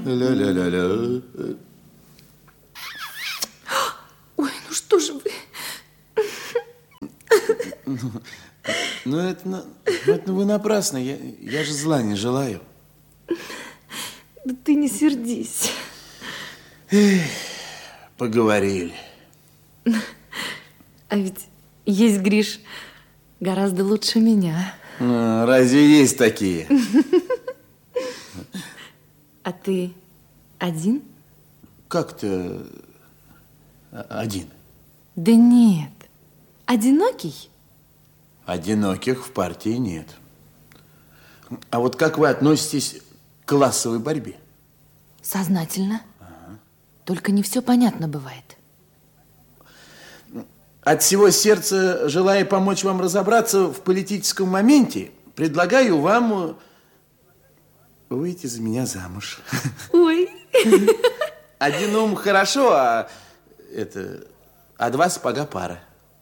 Ля-ля-ля-ля. Ой, ну что же вы? Ну, это вы напрасно. Я же зла не желаю. Да ты не сердись. Эх, поговорили. А ведь есть, Гриш, гораздо лучше меня. Разве есть такие? А ты один? Как-то один. Да нет. Одинокий? Одиноких в партии нет. А вот как вы относитесь к классовой борьбе? Сознательно. Только не все понятно бывает. От всего сердца, желая помочь вам разобраться в политическом моменте, предлагаю вам выйти за меня замуж. Ой. Один ум хорошо, а два сапога пара.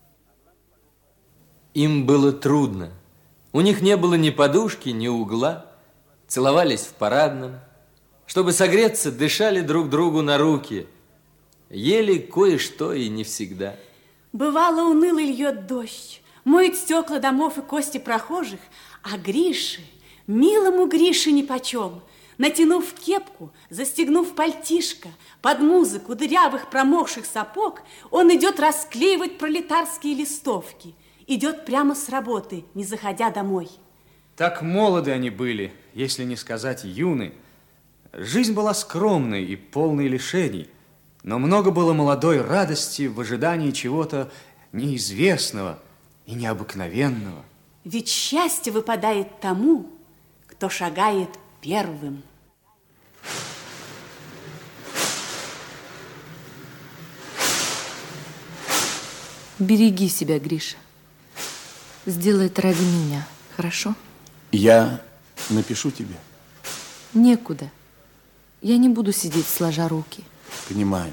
Им было трудно. У них не было ни подушки, ни угла. Целовались в парадном. Чтобы согреться, дышали друг другу на руки. Ели кое-что и не всегда. Бывало, уныло льет дождь, моет стекла домов и кости прохожих, а Грише, милому Грише нипочем, натянув кепку, застегнув пальтишко, под музыку дырявых промокших сапог, он идет расклеивать пролетарские листовки, идет прямо с работы, не заходя домой. Так молоды они были, если не сказать юны. Жизнь была скромной и полной лишений, но много было молодой радости в ожидании чего-то неизвестного и необыкновенного. Ведь счастье выпадает тому, кто шагает первым. Береги себя, Гриша. Сделай это ради меня, хорошо? Я напишу тебе. Некуда. Я не буду сидеть, сложа руки. Понимаю.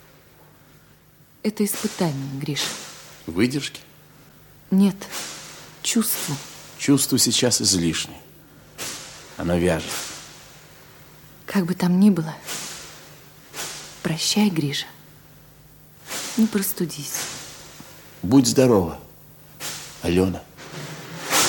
Это испытание, Гриша. Выдержки? Нет, чувство. Чувство сейчас излишне. Оно вяжет. Как бы там ни было, прощай, Гриша. Не простудись. Будь здорова, Алена.